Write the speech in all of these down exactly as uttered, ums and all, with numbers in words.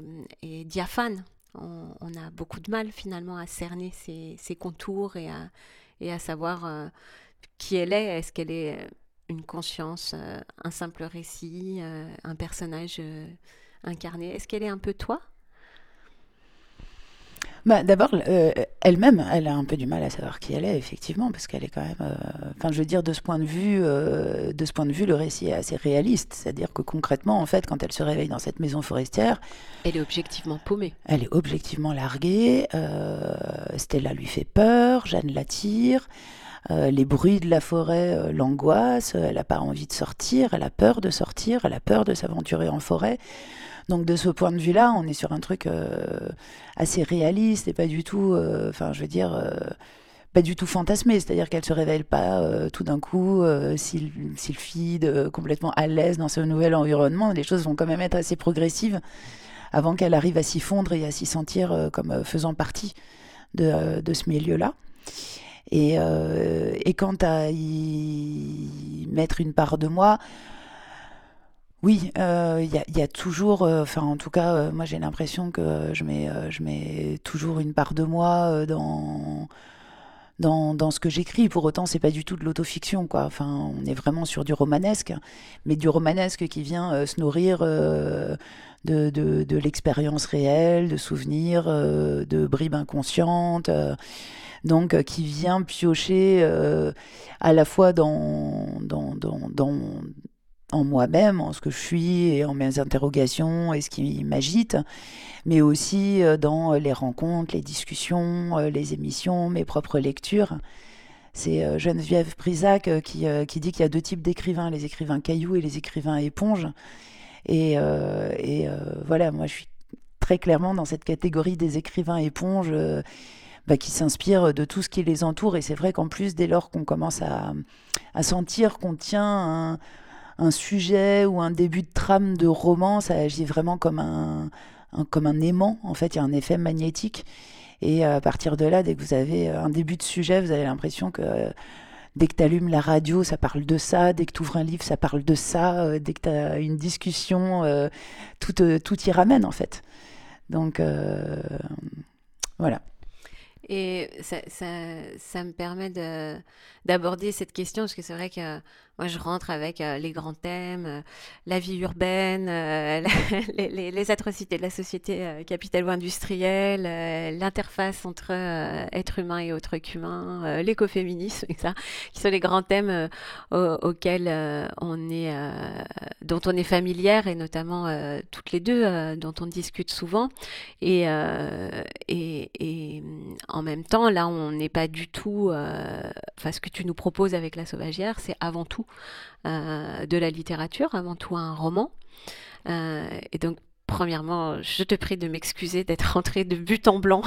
est, est diaphane. On, on a beaucoup de mal finalement à cerner ses, ses contours et à, et à savoir euh, qui elle est. Est-ce qu'elle est une conscience, euh, un simple récit, euh, un personnage euh, incarné? Est-ce qu'elle est un peu toi? Bah, d'abord, euh, elle-même, elle a un peu du mal à savoir qui elle est, effectivement, parce qu'elle est quand même. euh, Enfin, je veux dire, de ce point de vue, euh, de ce point de vue, le récit est assez réaliste. C'est-à-dire que concrètement, en fait, quand elle se réveille dans cette maison forestière, Elle est objectivement paumée. elle est objectivement larguée. euh, Stella lui fait peur, Jeanne l'attire. euh, les bruits de la forêt euh, l'angoissent. Elle n'a pas envie de sortir. Elle a peur de sortir. Elle a peur de s'aventurer en forêt. Donc de ce point de vue-là, on est sur un truc euh, assez réaliste et pas du tout, euh, enfin je veux dire, euh, pas du tout fantasmé. C'est-à-dire qu'elle se révèle pas euh, tout d'un coup euh, syl- sylphide, euh, complètement à l'aise dans ce nouvel environnement. Les choses vont quand même être assez progressives avant qu'elle arrive à s'y fondre et à s'y sentir euh, comme euh, faisant partie de, euh, de ce milieu-là. Et, euh, et quant à y mettre une part de moi, oui, euh, il y, a, il y a toujours, euh, enfin en tout cas, euh, moi j'ai l'impression que je mets, euh, je mets toujours une part de moi euh, dans, dans, dans ce que j'écris. Pour autant, c'est pas du tout de l'autofiction, quoi. Enfin, on est vraiment sur du romanesque, mais du romanesque qui vient euh, se nourrir euh, de, de, de l'expérience réelle, de souvenirs, euh, de bribes inconscientes, euh, donc euh, qui vient piocher euh, à la fois dans, dans, dans, dans en moi-même, en ce que je suis et en mes interrogations et ce qui m'agite, mais aussi euh, dans les rencontres, les discussions, euh, les émissions, mes propres lectures. C'est euh, Geneviève Brisac euh, qui, euh, qui dit qu'il y a deux types d'écrivains, les écrivains cailloux et les écrivains éponges. Et, euh, et euh, voilà, moi je suis très clairement dans cette catégorie des écrivains éponges euh, bah, qui s'inspirent de tout ce qui les entoure. Et c'est vrai qu'en plus, dès lors qu'on commence à, à sentir qu'on tient un, un sujet ou un début de trame de roman, ça agit vraiment comme un, un- comme un aimant. En fait, il y a un effet magnétique. Et euh, à partir de là, dès que vous avez un début de sujet, vous avez l'impression que euh, dès que tu allumes la radio, ça parle de ça. Dès que tu ouvres un livre, ça parle de ça. euh, dès que tu as une discussion, euh, tout, euh, tout y ramène, en fait. Donc, euh, voilà. Et ça, ça, ça me permet de, d'aborder cette question, parce que c'est vrai que moi je rentre avec euh, les grands thèmes, euh, la vie urbaine, euh, les, les- les atrocités de la société euh, capitalo-industrielle, euh, l'interface entre euh, être humain et autre qu'humain, euh, l'écoféminisme, et ça, qui sont les grands thèmes euh, au- auxquels euh, on est, euh, dont on est familière, et notamment euh, toutes les deux, euh, dont on discute souvent. Et, euh, et, et, mm, en même temps, là, on n'est pas du tout. euh, Enfin, ce que tu nous proposes avec La Sauvagière, c'est avant tout euh, de la littérature, avant tout un roman. Euh, et donc, premièrement, je te prie de m'excuser d'être rentrée de but en blanc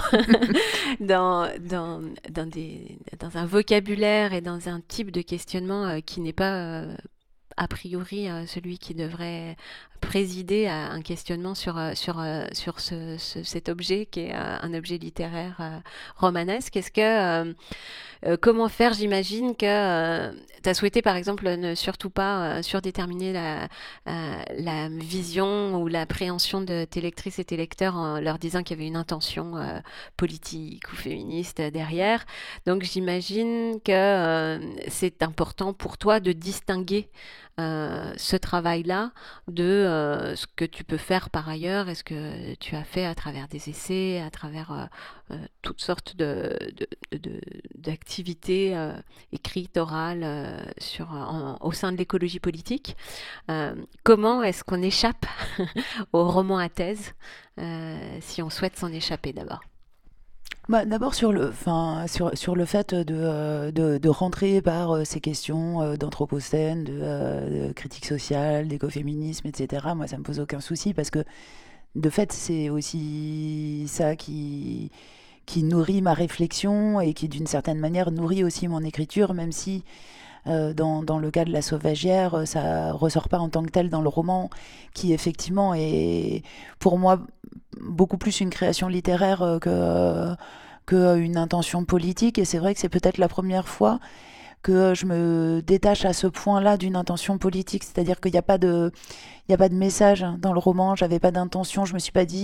dans, dans, dans, des, dans un vocabulaire et dans un type de questionnement euh, qui n'est pas euh, a priori euh, celui qui devrait présider à un questionnement sur, euh, sur, euh, sur ce, ce- cet objet qui est euh, un objet littéraire euh, romanesque. Est-ce que euh, euh, comment faire? J'imagine que tu as souhaité par exemple ne surtout pas euh, surdéterminer la, euh, la vision ou l'appréhension de tes lectrices et tes lecteurs en leur disant qu'il y avait une intention euh, politique ou féministe derrière. Donc j'imagine que euh, c'est important pour toi de distinguer euh, ce travail-là de euh, ce que tu peux faire par ailleurs et ce que tu as fait à travers des essais, à travers euh, euh, toutes sortes de, de- de- d'activités euh, écrites, orales euh, sur, en- au sein de l'écologie politique. Euh, Comment est-ce qu'on échappe au roman à thèse euh, si on souhaite s'en échapper d'abord? Bah, d'abord sur le, enfin, sur, sur le fait de, euh, de, de rentrer par euh, ces questions euh, d'anthropocène, de, euh, de critique sociale, d'écoféminisme, et cetera. Moi, ça me pose aucun souci parce que de fait, c'est aussi ça qui, qui nourrit ma réflexion et qui, d'une certaine manière, nourrit aussi mon écriture, même si euh, dans, dans le cas de La Sauvagière, euh, ça ressort pas en tant que tel dans le roman, qui effectivement est pour moi beaucoup plus une création littéraire euh, que, que une intention politique. Et c'est vrai que c'est peut-être la première fois que je me détache à ce point-là d'une intention politique. C'est-à-dire qu'il n'y a pas de, il y a pas de message dans le roman. J'avais pas d'intention. Je me suis pas dit